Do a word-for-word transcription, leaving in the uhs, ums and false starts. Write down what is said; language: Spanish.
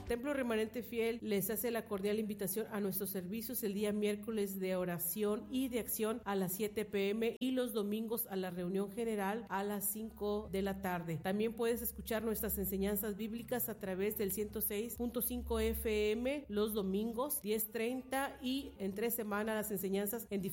Templo Remanente Fiel les hace la cordial invitación a nuestros servicios el día miércoles de oración y de acción a las siete p.m. y los domingos a la reunión general a las cinco de la tarde. También puedes escuchar nuestras enseñanzas bíblicas a través del ciento seis punto cinco F M los domingos diez treinta y entre semana las enseñanzas en